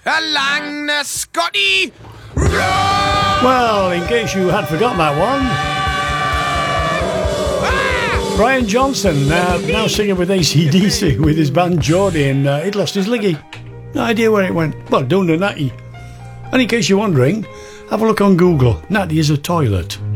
Along the Scotty Road! Well, in case you had forgotten that one, Brian Johnson, now singing with AC/DC with his band Geordie, and he'd lost his liggy. No idea where it went. Well, done to Natty. And in case you're wondering, have a look on Google. Natty is a toilet.